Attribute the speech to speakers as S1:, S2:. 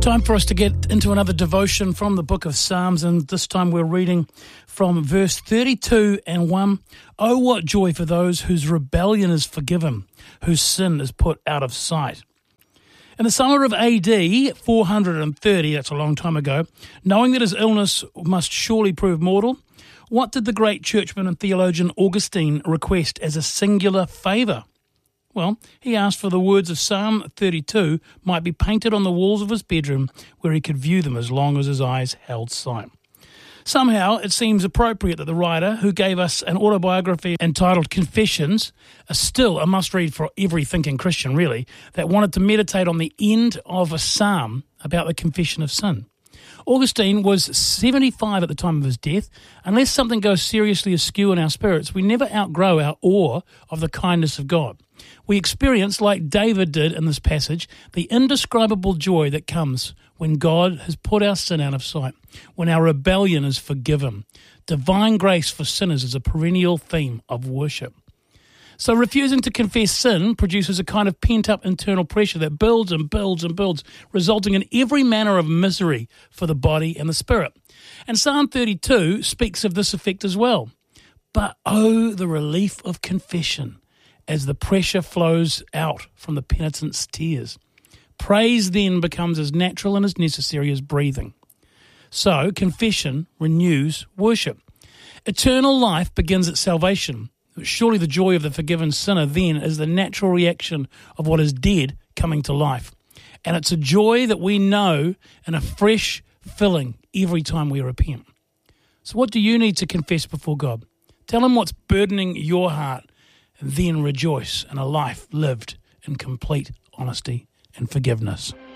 S1: Time for us to get into another devotion from the book of Psalms, and this time we're reading from verse 32 and 1. Oh, what joy for those whose rebellion is forgiven, whose sin is put out of sight. In the summer of AD 430, that's a long time ago, knowing that his illness must surely prove mortal, what did the great churchman and theologian Augustine request as a singular favour? Well, he asked for the words of Psalm 32 might be painted on the walls of his bedroom where he could view them as long as his eyes held sight. Somehow, it seems appropriate that the writer, who gave us an autobiography entitled Confessions, still a must-read for every thinking Christian, really, that wanted to meditate on the end of a psalm about the confession of sin. Augustine was 75 at the time of his death. Unless something goes seriously askew in our spirits, we never outgrow our awe of the kindness of God. We experience, like David did in this passage, the indescribable joy that comes when God has put our sin out of sight, when our rebellion is forgiven. Divine grace for sinners is a perennial theme of worship. So refusing to confess sin produces a kind of pent-up internal pressure that builds and builds and builds, resulting in every manner of misery for the body and the spirit. And Psalm 32 speaks of this effect as well. But oh, the relief of confession as the pressure flows out from the penitent's tears. Praise then becomes as natural and as necessary as breathing. So confession renews worship. Eternal life begins at salvation. Surely the joy of the forgiven sinner then is the natural reaction of what is dead coming to life. And it's a joy that we know and a fresh filling every time we repent. So what do you need to confess before God? Tell him what's burdening your heart, and then rejoice in a life lived in complete honesty and forgiveness.